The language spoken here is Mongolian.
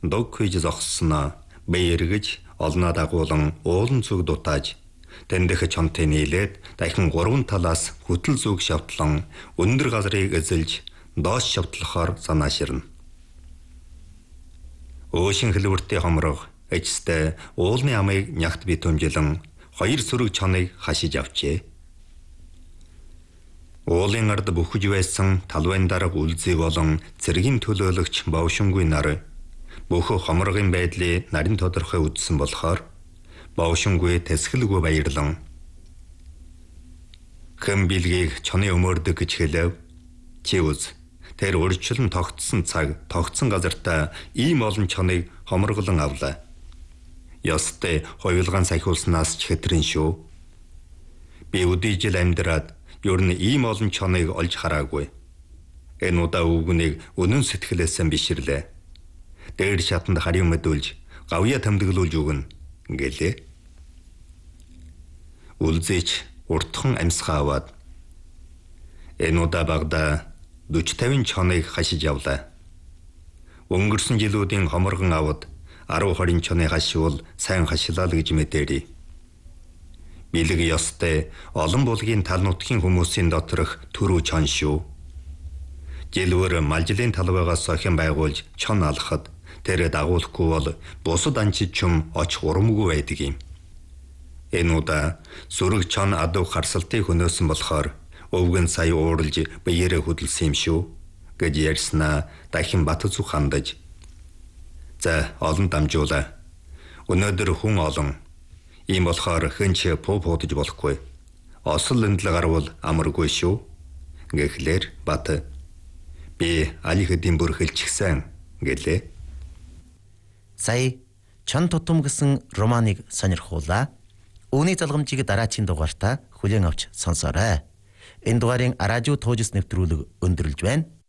дуг хийж зогссноо бие эргэж олноо дагуулan уулан зүг дутааж тэндэх чонтой нийлээд дахин гурван талаас хөтөл зүг шавтлан өндөр газрыг эзэлж доош шавтлахаар санааширна. Өшин хэлбэртэй хомрог эцэстээ уулны амыг нягт битүүмжилэн хоёр сөрөг чоныг хашиж авчээ. Уулын ард бүхэж байсан талбайн дарга үлзий болон цэргийн төлөөлөгч Бовшингүй нар бүх хомрогын байдлыг нарийн тодорхой үзсэн болохоор Бовшингүй тэсгэлгүй баярлан хэн билгийг чоны өмөрдөг гэж хэлэв. Чи үз. Тэр урьдчилан тогтсон цаг, тогтсон газартаа ийм олон чоныг хомроглон авлаа. Ёстой хоёулгаан сахиулснаас ч хэтрэн шүү. Би өдий жил амьдраад ер нь ийм олон чоныг олж хараагүй. Энэ удаа үгнийг үнэн сэтгэлээсээ биширлээ. Дээр шатанд харин мэдүүлж, гавья тэмдэглүүлж өгнө гэлээ. Үлзээч уртхан амьсгаа аваад энэ удаа багада 40-50 чоныг хашиж явлаа. Өнгөрсөн жилүүдийн хоморгон авад 10-20 чоныг хашивал сайн хашилаа л гэж мэдээрий. Билэг ёстой олон булгийн тал нутгийн хүмүүсийн доторх төрөө чон шүү. Жилвэр малжлын талбайгаас охин байгуулж чон алхад тэр дагуулахгүй бол бусад анчид чум очих урамгүй байдаг юм. Энэ удаа сүрэг чон адуу харсалтыг хөнөөсөн болохоор өвгөн сая ууралж биеэрээ хөдөлсөн юм шүү гэж ярьснаа дахин Батцүх хандаж. За олон дамжуулаа. Өнөөдөр хүн олон. Ийм болохоор хэнч пуудаж болохгүй. Осол эндэл гарвал амаргүй шүү. Гэхлээр Бат би али хэдийн бүр хэлчихсэн гэлээ. Сая чон тутам гэсэн романыг сонирхуулаа. Үүний залгамжийг дараачийн дугаартаа хүлээн авч сонсоорой. Энэ дугаарын радио туужс нэвтрүүлэг өндөрлж байна.